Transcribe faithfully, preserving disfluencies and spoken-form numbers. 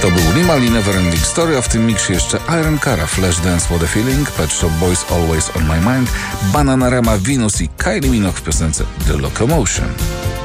To był Limalee Neverending Story, a w tym miksie jeszcze Iron Cara, Flashdance, What a Feeling, Pet Shop Boys, Always on My Mind, Bananarama, Venus i Kylie Minogue w piosence The Locomotion.